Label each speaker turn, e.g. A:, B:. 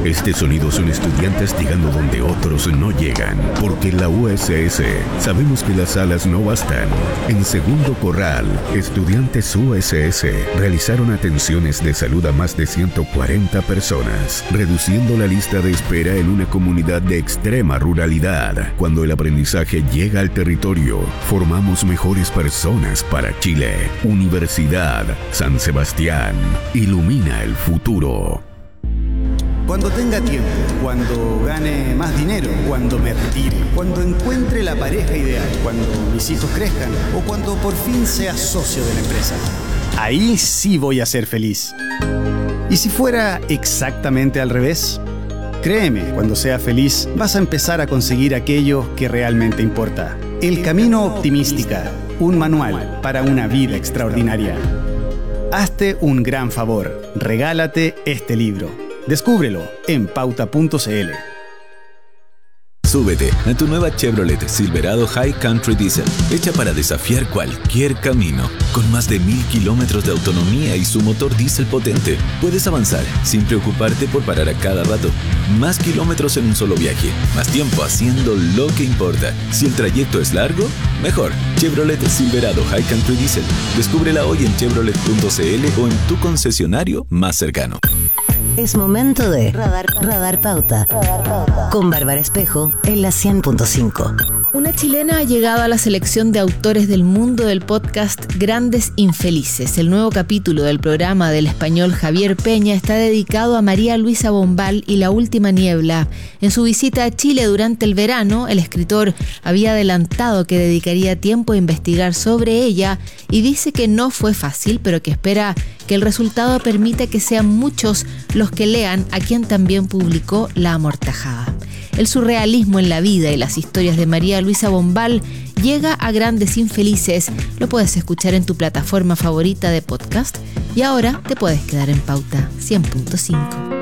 A: Este sonido son estudiantes llegando donde otros no llegan, porque en la USS sabemos que las alas no bastan. En Segundo Corral, estudiantes USS realizaron atenciones de salud a más de 140 personas, reduciendo la lista de espera en una comunidad de extrema ruralidad. Cuando el aprendizaje llega al territorio, formamos mejores personas para Chile. Universidad San Sebastián, ilumina el futuro.
B: Cuando tenga tiempo, cuando gane más dinero, cuando me retire, cuando encuentre la pareja ideal, cuando mis hijos crezcan o cuando por fin sea socio de la empresa. Ahí sí voy a ser feliz. ¿Y si fuera exactamente al revés? Créeme, cuando sea feliz vas a empezar a conseguir aquello que realmente importa. El Camino Optimística, un manual para una vida extraordinaria. Hazte un gran favor, regálate este libro. Descúbrelo en pauta.cl.
C: Súbete a tu nueva Chevrolet Silverado High Country Diesel, hecha para desafiar cualquier camino. Con más de 1000 kilómetros de autonomía y su motor diésel potente, puedes avanzar sin preocuparte por parar a cada rato. Más kilómetros en un solo viaje, más tiempo haciendo lo que importa. Si el trayecto es largo, mejor. Chevrolet Silverado High Country Diesel. Descúbrela hoy en chevrolet.cl o en tu concesionario más cercano.
D: Es momento de Radar Pauta con Bárbara Espejo en la 100.5.
E: Una chilena ha llegado a la selección de autores del mundo del podcast Grandes Infelices. El nuevo capítulo del programa del español Javier Peña está dedicado a María Luisa Bombal y La Última Niebla. En su visita a Chile durante el verano, el escritor había adelantado que dedicaría tiempo a investigar sobre ella y dice que no fue fácil, pero que espera que el resultado permita que sean muchos los que lean a quien también publicó La Amortajada. El surrealismo en la vida y las historias de María Luisa Bombal llega a Grandes Infelices. Lo puedes escuchar en tu plataforma favorita de podcast y ahora te puedes quedar en Pauta 100.5.